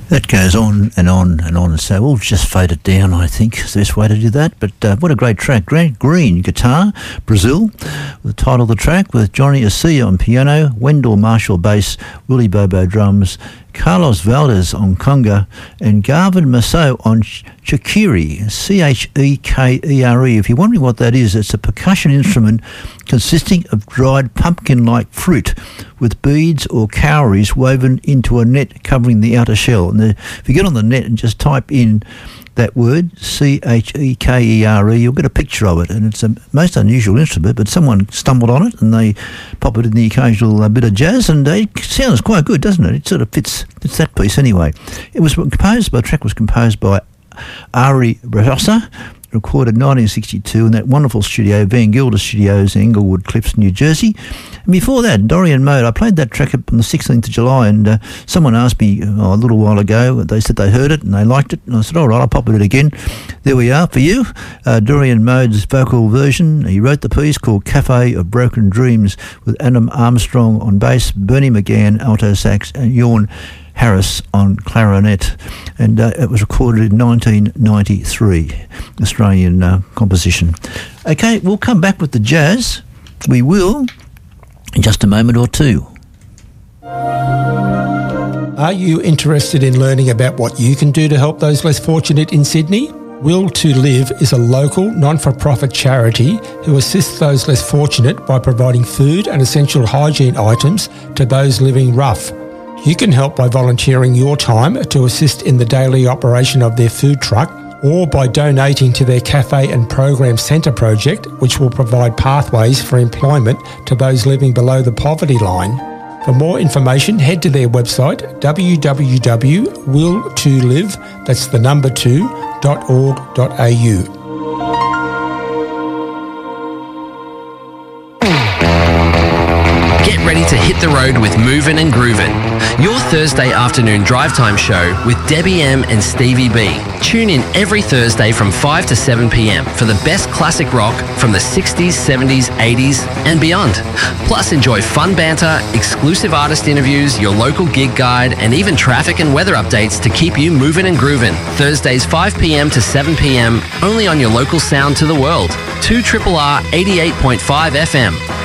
That goes on and on and on. So we'll just fade it down, I think, is the best way to do that. But what a great track. Grant Green, guitar, Brazil, with the title of the track, with Johnny Assia on piano, Wendell Marshall bass, Willie Bobo drums, Carlos Valdez on conga, and Garvin Masso on chekere, Chekere. If you're wondering what that is, it's a percussion instrument consisting of dried pumpkin-like fruit with beads or cowries woven into a net covering the outer shell. And if you get on the net and just type in that word, Chekere, you'll get a picture of it. And it's a most unusual instrument, but someone stumbled on it and they pop it in the occasional bit of jazz, and it sounds quite good, doesn't it? It sort of fits that piece anyway. The track was composed by Ari Brahosa, recorded 1962 in that wonderful studio, Van Gilder Studios, Englewood Cliffs, New Jersey. And before that, Dorian Mode, I played that track on the 16th of July, and someone asked me a little while ago, they said they heard it and they liked it, and I said, all right, I'll pop it again. There we are for you, Dorian Mode's vocal version. He wrote the piece called Cafe of Broken Dreams with Adam Armstrong on bass, Bernie McGann, alto sax, and Jorn Harris on clarinet, and it was recorded in 1993, Australian composition. Okay, we'll come back with the jazz. We will in just a moment or two. Are you interested in learning about what you can do to help those less fortunate in Sydney? Will to Live is a local, non-for-profit charity who assists those less fortunate by providing food and essential hygiene items to those living rough. You can help by volunteering your time to assist in the daily operation of their food truck, or by donating to their Cafe and Program Centre project, which will provide pathways for employment to those living below the poverty line. For more information, head to their website, www.will2live, that's the number 2.org.au. Get ready to hit the road with Movin' and Groovin', your Thursday afternoon drive time show with Debbie M and Stevie B. Tune in every Thursday from 5 to 7 p.m. for the best classic rock from the 60s, 70s, 80s and beyond. Plus enjoy fun banter, exclusive artist interviews, your local gig guide, and even traffic and weather updates to keep you moving and grooving. Thursdays 5 p.m. to 7 p.m. only on your local sound to the world. 2RRR 88.5 FM.